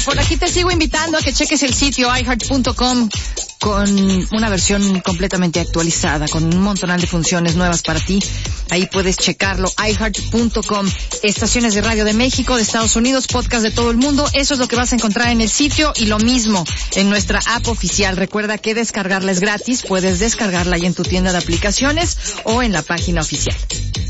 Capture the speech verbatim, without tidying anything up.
por aquí te sigo invitando a que cheques el sitio i heart punto com con una versión completamente actualizada, con un montón de funciones nuevas para ti. Ahí puedes checarlo, i heart punto com. Estaciones de radio de México, de Estados Unidos, podcast de todo el mundo. Eso es lo que vas a encontrar en el sitio y lo mismo en nuestra app oficial. Recuerda que descargarla es gratis. Puedes descargarla ahí en tu tienda de aplicaciones o en la página oficial.